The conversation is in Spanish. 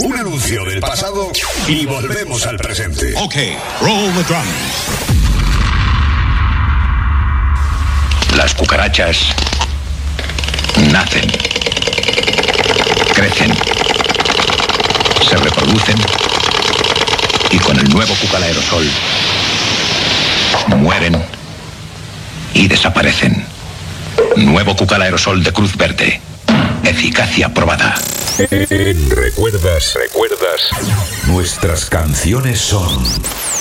Un anuncio del pasado y volvemos al presente. Ok, roll the drums. Las cucarachas nacen, crecen, se reproducen y con el nuevo Cucal Aerosol mueren y desaparecen. Nuevo Cucal Aerosol de Cruz Verde. Eficacia probada. ¿Recuerdas? Nuestras canciones son